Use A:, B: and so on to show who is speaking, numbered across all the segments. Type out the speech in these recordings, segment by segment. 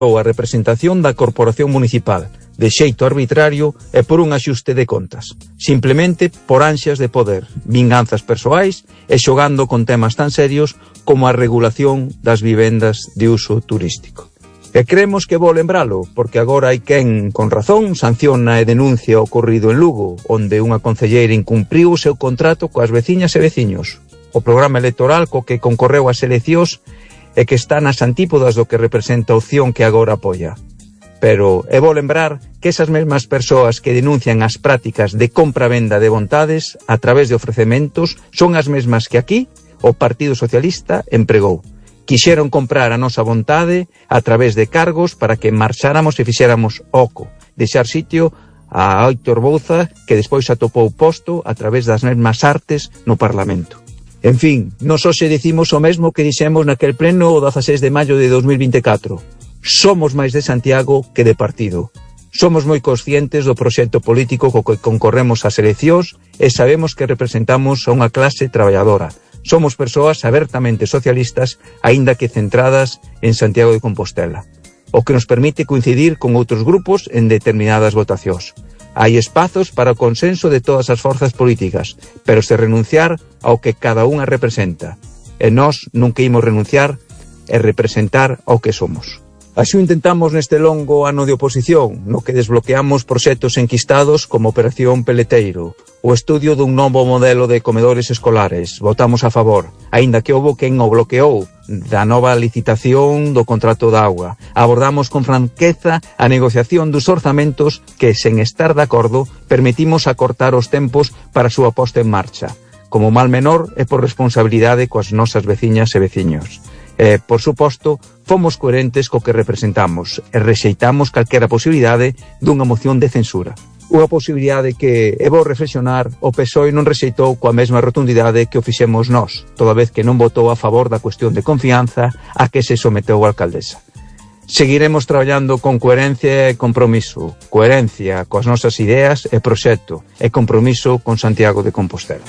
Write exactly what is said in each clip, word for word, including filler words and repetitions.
A: ou a representación da corporación municipal, de xeito arbitrario e por un axuste de contas, simplemente por ansias de poder, vinganzas persoais e xogando con temas tan serios como a regulación das vivendas de uso turístico. E creemos que vou lembralo, porque agora hai quen, con razón, sanciona e denuncia o ocorrido en Lugo, onde unha concelleira incumpriu o seu contrato coas veciñas e veciños. O programa electoral co que concorreu ás eleccións e que está nas antípodas do que representa a opción que agora apoia. Pero é bo lembrar que esas mesmas persoas que denuncian as prácticas de compra-venda de vontades a través de ofrecementos son as mesmas que aquí o Partido Socialista empregou. Quixeron comprar a nosa vontade a través de cargos para que marcháramos e fixéramos oco, deixar sitio a Aitor Bouza, que despois atopou posto a través das mesmas artes no Parlamento. En fin, nos hoxe dicimos o mesmo que dixemos naquel pleno o dezaseis de maio de dos mil vinte e catro. Somos máis de Santiago que de partido. Somos moi conscientes do proxecto político co que concorremos ás eleccións e sabemos que representamos a unha clase traballadora. Somos persoas abertamente socialistas, aínda que centradas en Santiago de Compostela, o que nos permite coincidir con outros grupos en determinadas votacións. Hai espazos para o consenso de todas as forzas políticas, pero se renunciar ao que cada unha representa. E nós nunca imos renunciar e representar ao que somos. Así o intentamos neste longo ano de oposición, no que desbloqueamos proxectos enquistados como Operación Peleteiro, o estudio dun novo modelo de comedores escolares. Votamos a favor, aínda que houbo quen o bloqueou, da nova licitación do contrato de auga. Abordamos con franqueza a negociación dos orzamentos que, sen estar de acordo, permitimos acortar os tempos para a súa posta en marcha. Como mal menor e por responsabilidade coas nosas veciñas e veciños. E, por suposto, fomos coherentes co que representamos e rexeitamos calquera posibilidade dunha moción de censura. Unha posibilidade que, é bo reflexionar, o P S O E non rexeitou coa mesma rotundidade que o fixemos nós, toda vez que non votou a favor da cuestión de confianza a que se someteu a alcaldesa. Seguiremos traballando con coherencia e compromiso, coherencia coas nosas ideas e proxecto, e compromiso con Santiago de Compostela.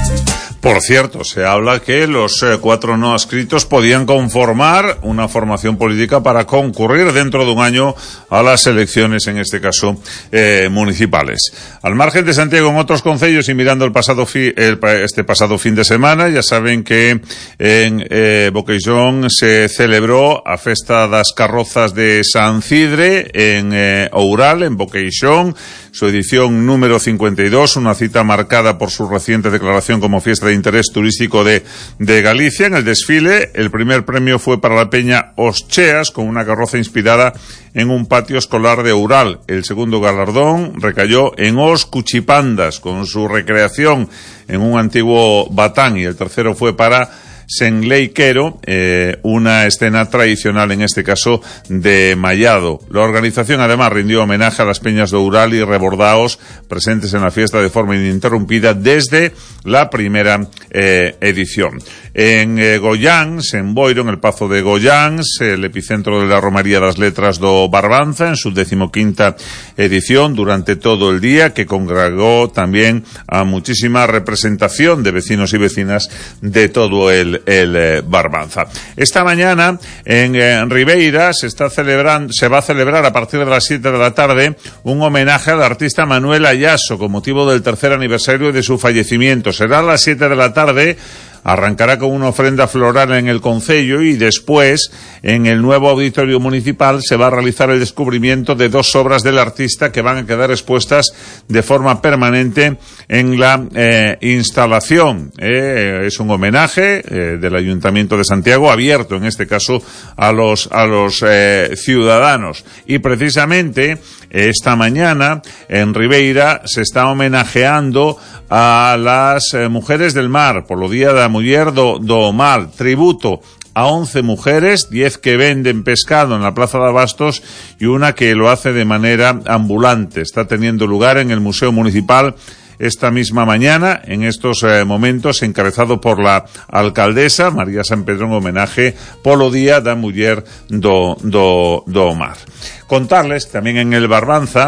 B: Por cierto, se habla que los eh, cuatro no adscritos podían conformar una formación política para concurrir dentro de un año a las elecciones, en este caso, eh, municipales. Al margen de Santiago, en otros concellos y mirando el pasado fi, el, este pasado fin de semana, ya saben que en eh, Boqueixón se celebró a Festa das Carrozas de San Cidre en eh, Oural, en Boqueixón, su edición número cincuenta y dos, una cita marcada por su reciente declaración como fiesta de interés turístico de, de Galicia. En el desfile, el primer premio fue para la Peña Os Cheas, con una carroza inspirada en un patio escolar de Oural. El segundo galardón recayó en Os Cuchipandas, con su recreación en un antiguo batán, y el tercero fue para Senleiquero, eh, una escena tradicional, en este caso de Mallado. La organización además rindió homenaje a las peñas de Oural y Rebordaos presentes en la fiesta de forma ininterrumpida desde la primera eh, edición. En eh, Goiáns, en Boiro, en el Pazo de Goiáns, el epicentro de la Romaría das Letras do Barbanza, en su decimoquinta edición, durante todo el día, que congregó también a muchísima representación de vecinos y vecinas de todo el el eh, Barbanza. Esta mañana en eh, Ribeira se está celebrando, se va a celebrar a partir de las siete de la tarde un homenaje al artista Manuel Ayaso con motivo del tercer aniversario de su fallecimiento. Será a las siete de la tarde. Arrancará con una ofrenda floral en el concello y después en el nuevo auditorio municipal se va a realizar el descubrimiento de dos obras del artista que van a quedar expuestas de forma permanente en la eh, instalación. Eh, es un homenaje eh, del Ayuntamiento de Santiago, abierto en este caso a los a los eh, ciudadanos. Y precisamente esta mañana en Ribeira se está homenajeando a las eh, mujeres del mar por lo Día da Muller do, do Mar. Tributo a once mujeres, diez que venden pescado en la Plaza de Abastos y una que lo hace de manera ambulante. Está teniendo lugar en el Museo Municipal esta misma mañana, en estos eh, momentos, encabezado por la alcaldesa María San Pedro, en homenaje polo Día da Muller do, do, do Mar. Contarles también en el Barbanza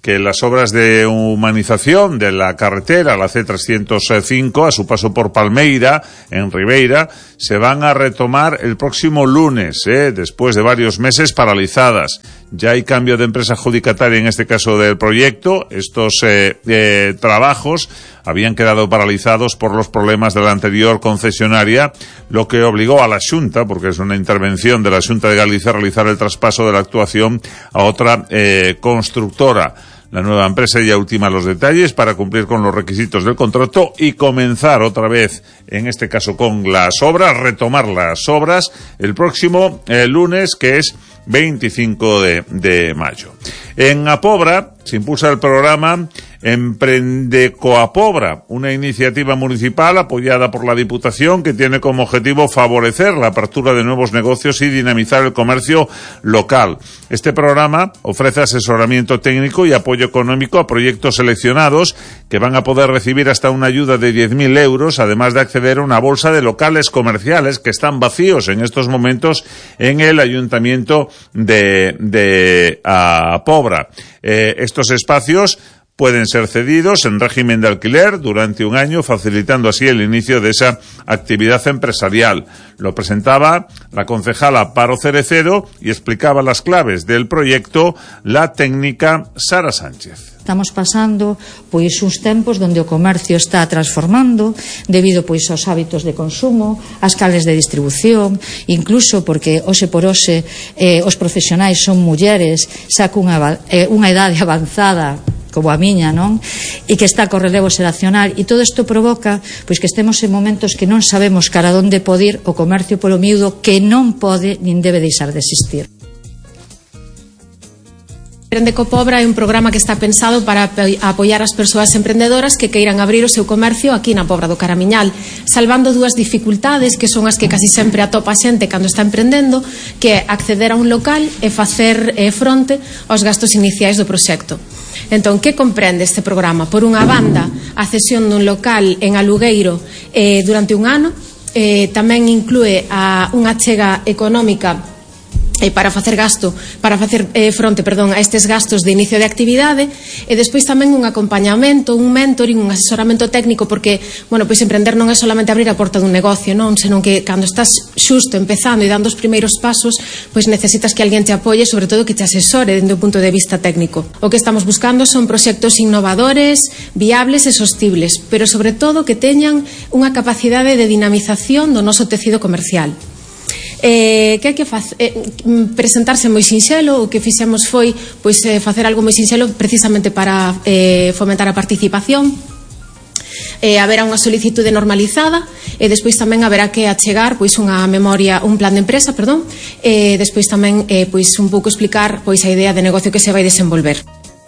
B: que las obras de humanización de la carretera, la C trescientos cinco, a su paso por Palmeira, en Ribeira, se van a retomar el próximo lunes, ¿eh? después de varios meses paralizadas. Ya hay cambio de empresa adjudicataria, en este caso del proyecto. Estos eh, eh, trabajos habían quedado paralizados por los problemas de la anterior concesionaria, lo que obligó a la Xunta, porque es una intervención de la Xunta de Galicia, a realizar el traspaso de la actuación a otra eh, constructora. La nueva empresa ya ultima los detalles para cumplir con los requisitos del contrato y comenzar otra vez, en este caso con las obras, retomar las obras el próximo eh, lunes, que es veinticinco de mayo. En Apobra se impulsa el programa Emprende Coapobra, una iniciativa municipal apoyada por la Diputación que tiene como objetivo favorecer la apertura de nuevos negocios y dinamizar el comercio local. Este programa ofrece asesoramiento técnico y apoyo económico a proyectos seleccionados que van a poder recibir hasta una ayuda de diez mil euros, además de acceder a una bolsa de locales comerciales que están vacíos en estos momentos en el Ayuntamiento de, de Apobra. Eh, estos espacios pueden ser cedidos en régimen de alquiler durante un año, facilitando así el inicio de esa actividad empresarial. Lo presentaba la concejala Paro Cerecedo y explicaba las claves del proyecto la técnica Sara Sánchez.
C: Estamos pasando pois uns tempos onde o comercio está transformando debido pois aos hábitos de consumo, ás cales de distribución, incluso porque hoxe por hoxe eh, os profesionais son mulleres xa cunha eh, unha idade avanzada como a miña, non? E que está co relevo xeracional, e todo isto provoca pois que estemos en momentos que non sabemos cara a onde pode ir o comercio polo miúdo, que non pode nin debe deixar de existir.
D: Emprende Coapobra é un programa que está pensado para apoiar as persoas emprendedoras que queiran abrir o seu comercio aquí na Pobra do Caramiñal, salvando dúas dificultades que son as que casi sempre atopa a xente cando está emprendendo, que é acceder a un local e facer eh, fronte aos gastos iniciais do proxecto. Entón, que comprende este programa? Por unha banda, a cesión dun local en alugueiro eh, durante un ano, eh, tamén inclúe a unha achega económica Eh, para facer gasto, para facer eh, fronte, perdón, a estes gastos de inicio de actividade, e despois tamén un acompañamento, un mentoring, un asesoramento técnico, porque, bueno, pois emprender non é solamente abrir a porta dun negocio, non, senón que cando estás xusto empezando e dando os primeiros pasos, pois necesitas que alguén te apoie, sobre todo que te asesore dende o punto de vista técnico. O que estamos buscando son proxectos innovadores, viables e sostibles, pero sobre todo que teñan unha capacidade de dinamización do noso tecido comercial. Eh, que hai que facer, eh, presentarse moi sinxelo. O que fixemos foi pois, eh, facer algo moi sinxelo precisamente para eh, fomentar a participación. Eh, haberá unha solicitude normalizada e despois tamén haberá que achegar pois unha memoria, un plan de empresa, perdón, e despois tamén eh, pois un pouco explicar pois a idea de negocio que se vai desenvolver.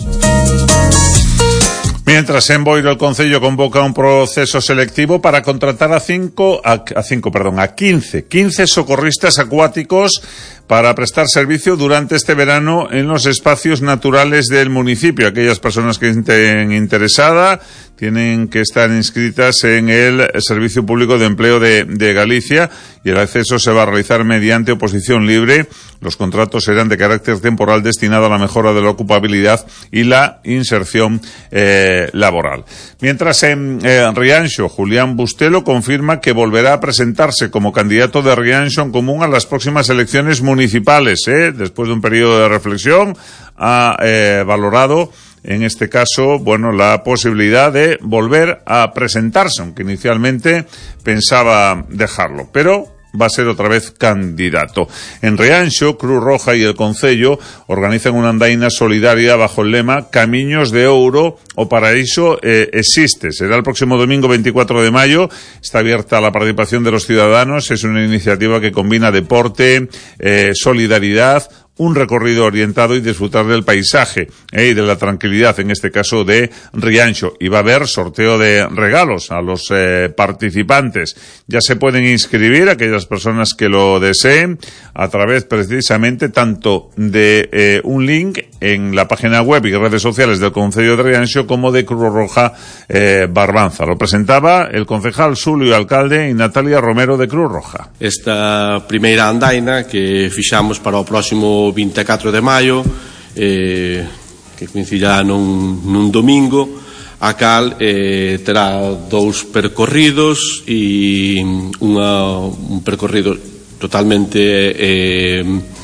B: Mientras en Boiro el Concello convoca un proceso selectivo para contratar a cinco, a, a cinco, perdón, a quince, quince socorristas acuáticos para prestar servicio durante este verano en los espacios naturales del municipio. Aquellas personas que estén interesadas tienen que estar inscritas en el Servicio Público de Empleo de, de Galicia, y el acceso se va a realizar mediante oposición libre. Los contratos serán de carácter temporal destinado a la mejora de la ocupabilidad y la inserción eh, laboral. Mientras en eh, Rianxo, Julián Bustelo confirma que volverá a presentarse como candidato de Rianxo en Común a las próximas elecciones municipales. ¿eh? Después de un periodo de reflexión, ha eh, valorado en este caso, bueno, la posibilidad de volver a presentarse, aunque inicialmente pensaba dejarlo, pero va a ser otra vez candidato. En Rianxo, Cruz Roja y el Concello organizan una andaina solidaria bajo el lema Camiños de Ouro, o Paraíso eh, existe. Será el próximo domingo veinticuatro de mayo. Está abierta a la participación de los ciudadanos. Es una iniciativa que combina deporte, eh, solidaridad, un recorrido orientado y disfrutar del paisaje eh, y de la tranquilidad, en este caso de Rianxo. Y va a haber sorteo de regalos a los eh, participantes. Ya se pueden inscribir aquellas personas que lo deseen a través precisamente tanto de eh, un link en la página web y redes sociales del Concello de Rianxo como de Cruz Roja eh, Barbanza. Lo presentaba el concejal Xulio Alcalde y Natalia Romero de Cruz Roja.
E: Esta primeira andaina que fixamos para o próximo veinticuatro de maio, eh, que coincidirá nun, nun domingo, a cal eh, terá dous percorridos e unha, un percorrido totalmente eh,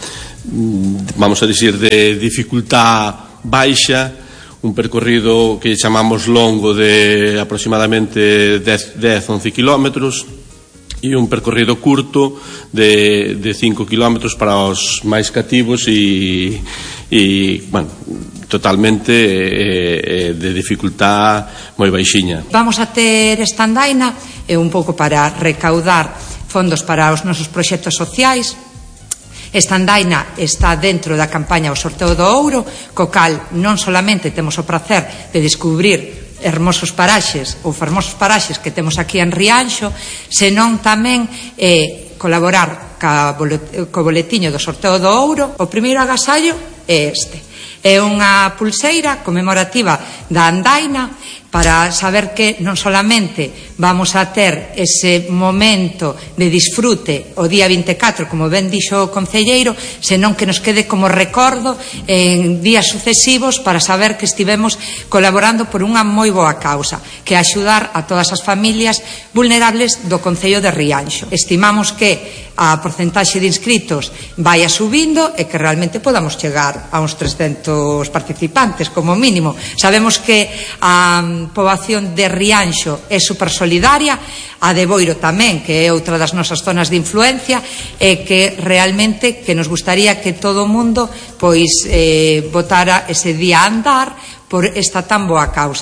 E: vamos a dicir de dificultad baixa, un percorrido que chamamos longo de aproximadamente dez a once kilómetros e un percorrido curto de, de cinco kilómetros para os máis cativos e, e bueno, totalmente eh, de dificultad moi baixiña.
F: Vamos a ter esta andaina eh, un pouco para recaudar fondos para os nosos proxectos sociais. Esta andaina está dentro da campaña O Sorteo do Ouro, co cal non solamente temos o prazer de descubrir hermosos paraxes ou fermosos paraxes que temos aquí en Rianxo, senón tamén eh, colaborar ca bolet, co boletiño do Sorteo do Ouro. O primeiro agasallo é este. É unha pulseira conmemorativa da andaina para saber que non solamente vamos a ter ese momento de disfrute o día vinte e catro, como ben dixo o concelleiro, senón que nos quede como recordo en días sucesivos para saber que estivemos colaborando por unha moi boa causa, que é axudar a todas as familias vulnerables do concello de Rianxo. Estimamos que a porcentaxe de inscritos vai subindo e que realmente podamos chegar a uns trescentos participantes como mínimo. Sabemos que a poboación de Rianxo é super solidaria, a de Boiro tamén, que é outra das nosas zonas de influencia, e que realmente que nos gustaría que todo o mundo pois eh, votara ese día a andar por esta tan boa causa.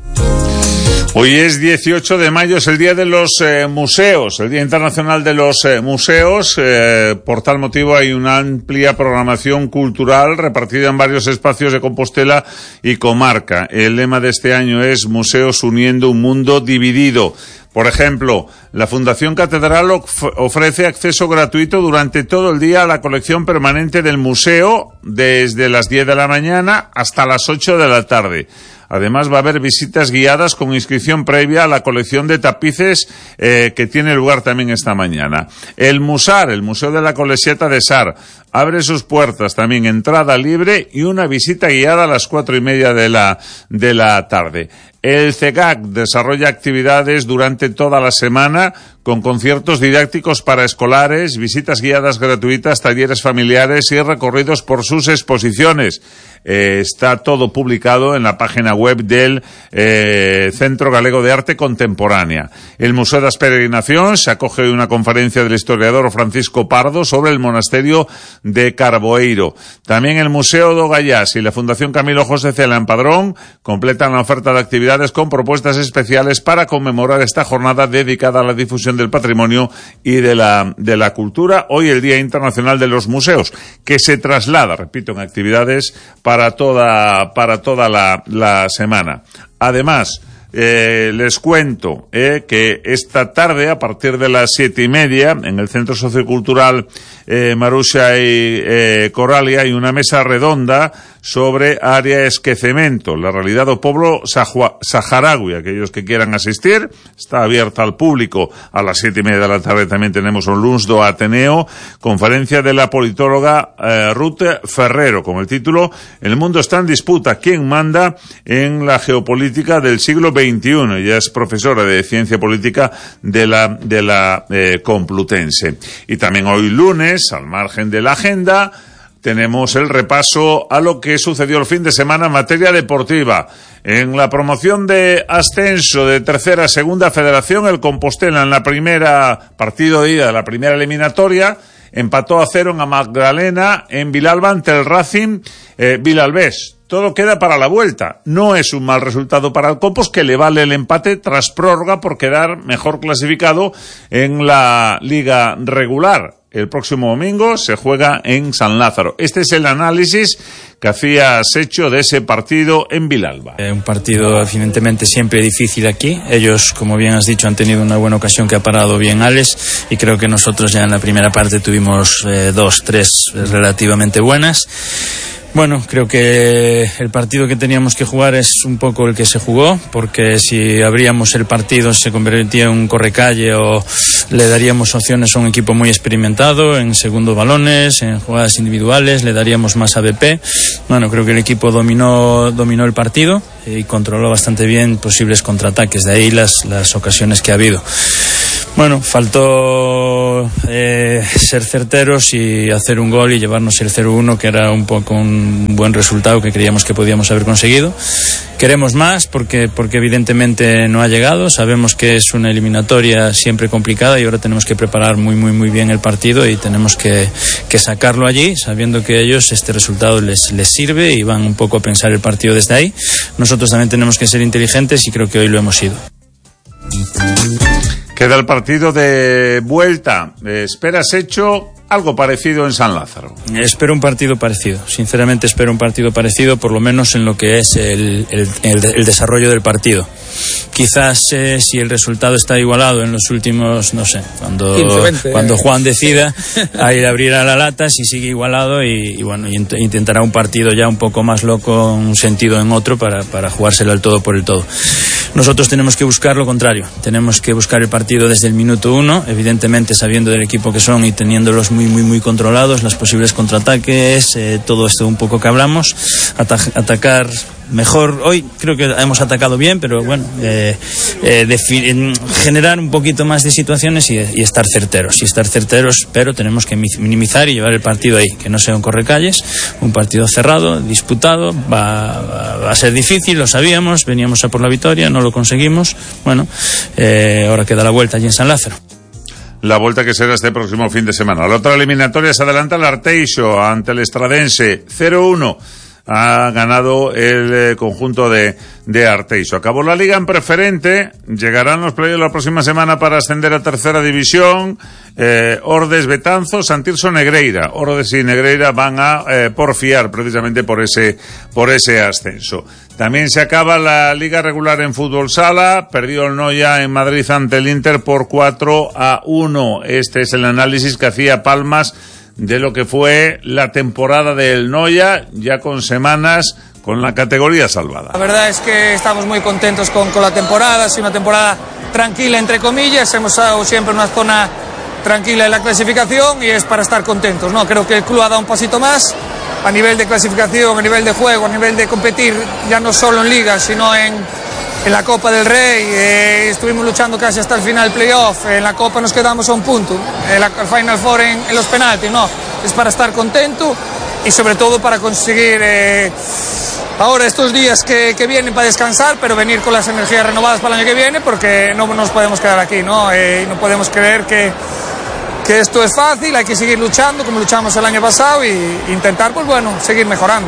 B: Hoy es dieciocho de mayo, es el Día de los eh, Museos, el Día Internacional de los eh, Museos. Eh, por tal motivo hay una amplia programación cultural repartida en varios espacios de Compostela y comarca. El lema de este año es Museos uniendo un mundo dividido. Por ejemplo, la Fundación Catedral ofrece acceso gratuito durante todo el día a la colección permanente del museo desde las diez de la mañana hasta las ocho de la tarde. Además, va a haber visitas guiadas con inscripción previa a la colección de tapices eh, que tiene lugar también esta mañana. El Musar, el Museo de la Colesieta de Sar, abre sus puertas también, entrada libre y una visita guiada a las cuatro y media de la, de la tarde. El CEGAC desarrolla actividades durante toda la semana con conciertos didácticos para escolares, visitas guiadas gratuitas, talleres familiares y recorridos por sus exposiciones. Eh, está todo publicado en la página web del eh, Centro Galego de Arte Contemporánea. El Museo das Peregrinacións acoge una conferencia del historiador Francisco Pardo sobre el monasterio de Carboeiro. También el Museo do Gallás y la Fundación Camilo José Cela en Padrón completan la oferta de actividades con propuestas especiales para conmemorar esta jornada dedicada a la difusión del patrimonio y de la, de la cultura. Hoy el Día Internacional de los Museos, que se traslada, repito, en actividades para toda, para toda la, la semana. Además, Eh, les cuento eh, que esta tarde, a partir de las siete y media, en el Centro Sociocultural eh, Maruxa y eh, Coralia, hay una mesa redonda sobre área esquecemento, la realidad do pueblo saharaui. Aquellos que quieran asistir, está abierta al público. A las siete y media de la tarde también tenemos un luns do Ateneo, conferencia de la politóloga eh, Ruth Ferrero, con el título El mundo está en disputa, ¿quién manda en la geopolítica del siglo veintiuno? Ella es profesora de Ciencia Política de la, de la eh, Complutense. Y también hoy lunes, al margen de la agenda, tenemos el repaso a lo que sucedió el fin de semana en materia deportiva. En la promoción de ascenso de tercera a segunda federación, el Compostela en la primera partido de ida de la primera eliminatoria empató a cero en la Magdalena, en Vilalba ante el Racing eh, Vilalbés. Todo queda para la vuelta. No es un mal resultado para el Compos, que le vale el empate tras prórroga por quedar mejor clasificado en la liga regular. El próximo domingo se juega en San Lázaro. Este es el análisis que hacías hecho de ese partido en Vilalba.
G: Eh, un partido evidentemente siempre difícil aquí. Ellos, como bien has dicho, han tenido una buena ocasión que ha parado bien Alex, y creo que nosotros ya en la primera parte tuvimos eh, dos, tres relativamente buenas. Bueno, creo que el partido que teníamos que jugar es un poco el que se jugó, porque si abríamos el partido se convertía en un correcalle o le daríamos opciones a un equipo muy experimentado en segundos balones, en jugadas individuales, le daríamos más A B P. Bueno, creo que el equipo dominó, dominó el partido y controló bastante bien posibles contraataques, de ahí las, las ocasiones que ha habido. Bueno, faltó eh, ser certeros y hacer un gol y llevarnos el cero uno, que era un poco un buen resultado que creíamos que podíamos haber conseguido. Queremos más porque, porque evidentemente no ha llegado. Sabemos que es una eliminatoria siempre complicada y ahora tenemos que preparar muy, muy, muy bien el partido y tenemos que, que sacarlo allí, sabiendo que a ellos este resultado les, les sirve y van un poco a pensar el partido desde ahí. Nosotros también tenemos que ser inteligentes y creo que hoy lo hemos sido.
B: Queda el partido de vuelta. ¿Esperas hecho algo parecido en San Lázaro?
G: Espero un partido parecido. Sinceramente espero un partido parecido, por lo menos en lo que es el, el, el, el desarrollo del partido. Quizás eh, si el resultado está igualado en los últimos, no sé, cuando, quince, veinte, cuando Juan decida, ahí le abrirá la lata, si sigue igualado y, y bueno, int- intentará un partido ya un poco más loco en un sentido o en otro para, para jugárselo al todo por el todo. Nosotros tenemos que buscar lo contrario, tenemos que buscar el partido desde el minuto uno, evidentemente sabiendo del equipo que son y teniéndolos muy, muy, muy controlados, los posibles contraataques, eh, todo esto un poco que hablamos, ata- atacar mejor. Hoy creo que hemos atacado bien, pero bueno, eh, eh, defi- generar un poquito más de situaciones y, y estar certeros, y estar certeros, pero tenemos que minimizar y llevar el partido ahí, que no sea un correcalles, un partido cerrado, disputado, va, va, va a ser difícil, lo sabíamos, veníamos a por la victoria, no lo conseguimos, bueno, eh, ahora queda la vuelta allí en San Lázaro.
B: La vuelta que será este próximo fin de semana. La otra eliminatoria se adelanta el Arteixo ante el Estradense, cero uno. Ha ganado el eh, conjunto de, de Arteixo. Acabó la liga en preferente, llegarán los playoffs la próxima semana para ascender a tercera división, eh, Ordes Betanzos, Santirso Negreira. Ordes y Negreira van a eh, porfiar precisamente por ese, por ese ascenso. También se acaba la liga regular en fútbol sala, perdió el Noia en Madrid ante el Inter por cuatro a uno. Este es el análisis que hacía Palmas de lo que fue la temporada del Noia, ya con semanas con la categoría salvada.
H: La verdad es que estamos muy contentos con, con la temporada, ha sido una temporada tranquila entre comillas, hemos estado siempre en una zona tranquila en la clasificación y es para estar contentos, ¿no? Creo que el club ha dado un pasito más a nivel de clasificación, a nivel de juego, a nivel de competir, ya no solo en Liga, sino en, en la Copa del Rey, eh, estuvimos luchando casi hasta el final playoff, en la Copa nos quedamos a un punto, en la Final Four en, en los penaltis, no, es para estar contento y sobre todo para conseguir eh, ahora estos días que, que vienen para descansar, pero venir con las energías renovadas para el año que viene, porque no nos podemos quedar aquí, ¿no? Eh, no podemos creer que, que esto es fácil, hay que seguir luchando como luchamos el año pasado e intentar, pues bueno, seguir mejorando.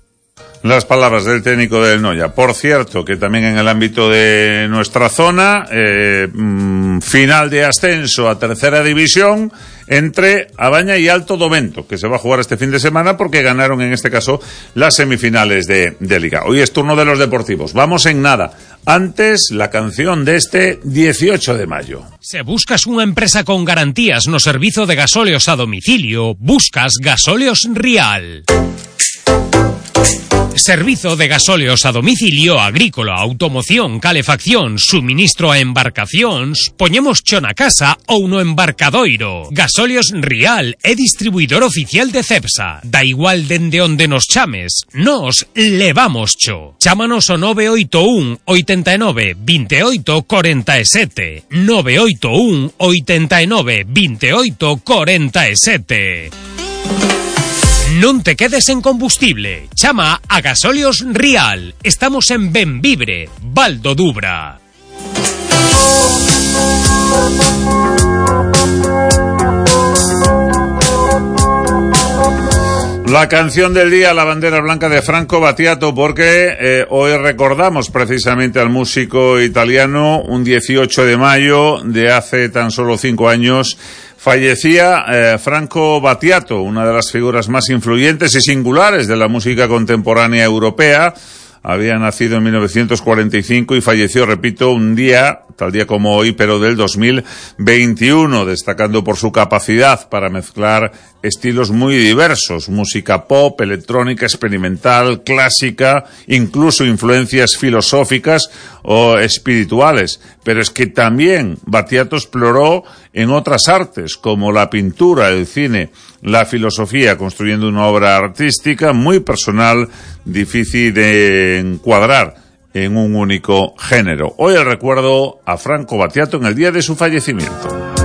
B: Las palabras del técnico del Noia. Por cierto, que también en el ámbito de nuestra zona, eh, mmm, final de ascenso a tercera división entre Abaña y Alto do Vento, que se va a jugar este fin de semana porque ganaron en este caso las semifinales de, de Liga. Hoy es turno de los deportivos. Vamos en nada. Antes, la canción de este dieciocho de mayo.
I: Se buscas unha empresa con garantías no servizo de gasóleos a domicilio, buscas Gasóleos Rial. Servizo de gasóleos a domicilio agrícola, automoción, calefacción, suministro a embarcacións, poñemos cho na casa ou no embarcadoiro. Gasóleos Rial é distribuidor oficial de Cepsa. Da igual dende onde nos chames, nos levamos cho. Chámanos ao nove oito un, oitenta e nove, veintioito, cuarenta e sete. nove oito un, oitenta e nove, veintioito, cuarenta e sete. Non te quedes en combustible. Chama a Gasóleos Rial. Estamos en Benvibre, Val do Dubra.
B: La canción del día, la bandera blanca de Franco Battiato, porque eh, hoy recordamos precisamente al músico italiano, un dieciocho de mayo de hace tan solo cinco años, fallecía eh, Franco Battiato, una de las figuras más influyentes y singulares de la música contemporánea europea. había nacido en mil novecientos cuarenta y cinco y falleció, repito, un día, tal día como hoy, pero del dos mil veintiuno, destacando por su capacidad para mezclar estilos muy diversos, música pop, electrónica, experimental, clásica, incluso influencias filosóficas o espirituales. Pero es que también Battiato exploró en otras artes, como la pintura, el cine, la filosofía, construyendo una obra artística muy personal, difícil de encuadrar en un único género. Hoy el recuerdo a Franco Battiato en el día de su fallecimiento.